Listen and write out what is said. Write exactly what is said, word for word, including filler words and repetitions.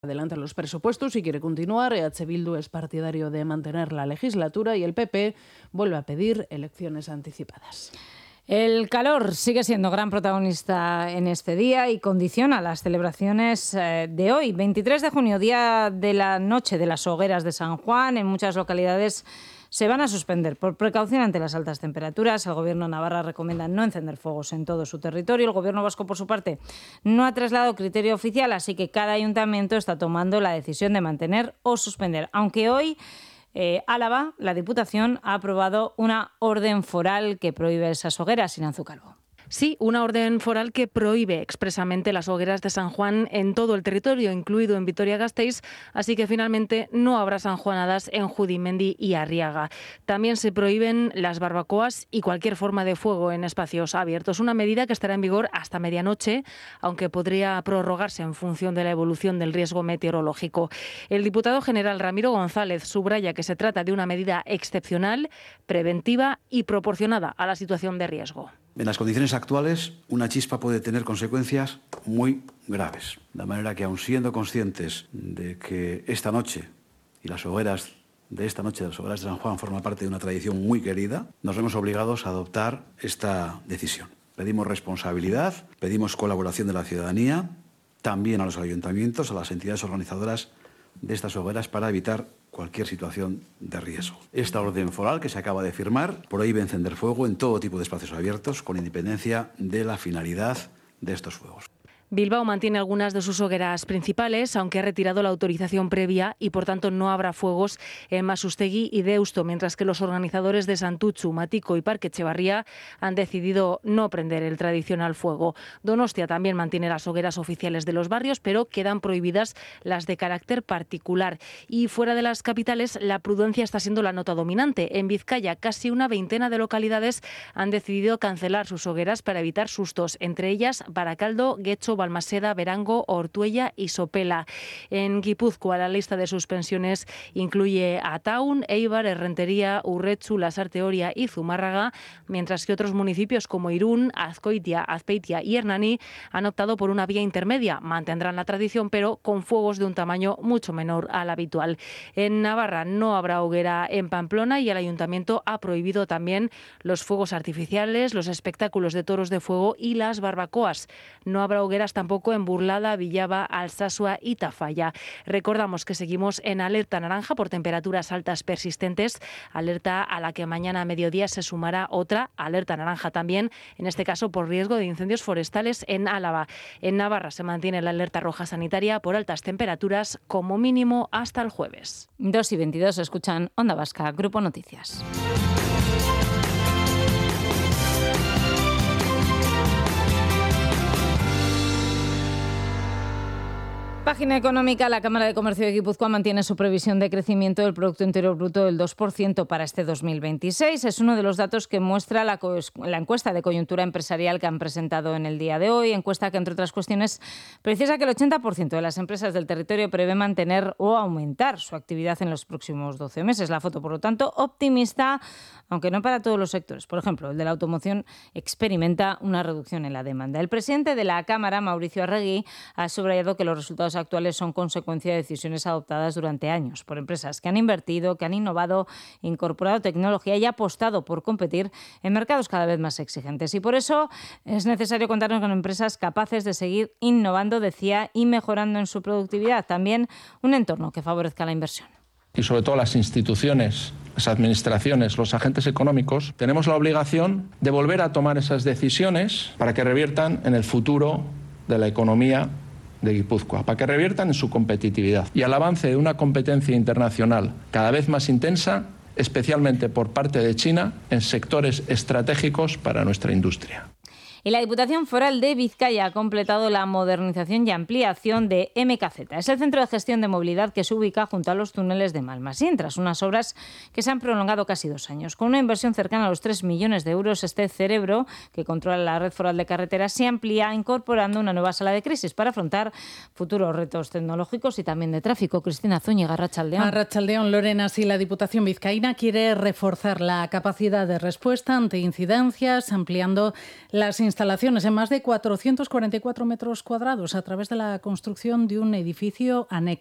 adelanta los presupuestos y quiere continuar. E H Bildu es partidario de mantener la legislatura y el P P vuelve a pedir elecciones anticipadas. El calor sigue siendo gran protagonista en este día y condiciona las celebraciones de hoy, veintitrés de junio, día de la noche de las hogueras de San Juan. En muchas localidades se van a suspender por precaución ante las altas temperaturas. El Gobierno de Navarra recomienda no encender fuegos en todo su territorio. El Gobierno vasco, por su parte, no ha trasladado criterio oficial, así que cada ayuntamiento está tomando la decisión de mantener o suspender. Aunque hoy eh, Álava, la Diputación, ha aprobado una orden foral que prohíbe esas hogueras. Iranzu Calvo. Sí, una orden foral que prohíbe expresamente las hogueras de San Juan en todo el territorio, incluido en Vitoria-Gasteiz, así que finalmente no habrá sanjuanadas en Judimendi y Arriaga. También se prohíben las barbacoas y cualquier forma de fuego en espacios abiertos, una medida que estará en vigor hasta medianoche, aunque podría prorrogarse en función de la evolución del riesgo meteorológico. El diputado general Ramiro González subraya que se trata de una medida excepcional, preventiva y proporcionada a la situación de riesgo. En las condiciones actuales, una chispa puede tener consecuencias muy graves. De manera que, aun siendo conscientes de que esta noche y las hogueras de esta noche, las hogueras de San Juan, forman parte de una tradición muy querida, nos vemos obligados a adoptar esta decisión. Pedimos responsabilidad, pedimos colaboración de la ciudadanía, también a los ayuntamientos, a las entidades organizadoras de estas hogueras para evitar cualquier situación de riesgo. Esta orden foral que se acaba de firmar prohíbe encender fuego en todo tipo de espacios abiertos con independencia de la finalidad de estos fuegos. Bilbao mantiene algunas de sus hogueras principales, aunque ha retirado la autorización previa y, por tanto, no habrá fuegos en Masustegui y Deusto, mientras que los organizadores de Santutxu, Matiko y Parque Etxebarria han decidido no prender el tradicional fuego. Donostia también mantiene las hogueras oficiales de los barrios, pero quedan prohibidas las de carácter particular. Y fuera de las capitales, la prudencia está siendo la nota dominante. En Vizcaya, casi una veintena de localidades han decidido cancelar sus hogueras para evitar sustos, entre ellas Barakaldo, Getxo, Balmaseda, Berango, Ortuella y Sopela. En Guipúzcoa, la lista de suspensiones incluye a Taun, Eibar, Errentería, Urretxu, Lasarte Oria y Zumárraga, mientras que otros municipios como Irún, Azkoitia, Azpeitia y Hernani han optado por una vía intermedia. Mantendrán la tradición, pero con fuegos de un tamaño mucho menor al habitual. En Navarra no habrá hoguera en Pamplona y el ayuntamiento ha prohibido también los fuegos artificiales, los espectáculos de toros de fuego y las barbacoas. No habrá hogueras tampoco en Burlada, Villaba, Alsasua y Tafalla. Recordamos que seguimos en alerta naranja por temperaturas altas persistentes, alerta a la que mañana a mediodía se sumará otra alerta naranja también, en este caso por riesgo de incendios forestales en Álava. En Navarra se mantiene la alerta roja sanitaria por altas temperaturas como mínimo hasta el jueves. dos y veintidós escuchan Onda Vasca, Grupo Noticias. Página económica. La Cámara de Comercio de Guipúzcoa mantiene su previsión de crecimiento del Producto Interior Bruto del dos por ciento para este dos mil veintiséis. Es uno de los datos que muestra la, la encuesta de coyuntura empresarial que han presentado en el día de hoy. Encuesta que, entre otras cuestiones, precisa que el ochenta por ciento de las empresas del territorio prevé mantener o aumentar su actividad en los próximos doce meses. La foto, por lo tanto, optimista, aunque no para todos los sectores. Por ejemplo, el de la automoción experimenta una reducción en la demanda. El presidente de la Cámara, Mauricio Arregui, ha subrayado que los resultados actuales son consecuencia de decisiones adoptadas durante años por empresas que han invertido, que han innovado, incorporado tecnología y apostado por competir en mercados cada vez más exigentes. Y por eso es necesario contar con empresas capaces de seguir innovando, decía, y mejorando en su productividad. También un entorno que favorezca la inversión. Y sobre todo las instituciones, las administraciones, los agentes económicos, tenemos la obligación de volver a tomar esas decisiones para que reviertan en el futuro de la economía de Guipúzcoa, para que reviertan en su competitividad y al avance de una competencia internacional cada vez más intensa, especialmente por parte de China, en sectores estratégicos para nuestra industria. Y la Diputación Foral de Vizcaya ha completado la modernización y ampliación de M K Z. Es el centro de gestión de movilidad que se ubica junto a los túneles de Malmasín, tras unas obras que se han prolongado casi dos años. Con una inversión cercana a los tres millones de euros, este cerebro, que controla la red foral de carreteras, se amplía incorporando una nueva sala de crisis para afrontar futuros retos tecnológicos y también de tráfico. Cristina Zúñiga, Arratsaldeón. Arratsaldeón, Lorena. Sí, la Diputación vizcaína quiere reforzar la capacidad de respuesta ante incidencias, ampliando las instalaciones instalaciones en más de cuatrocientos cuarenta y cuatro metros cuadrados a través de la construcción de un edificio anexo.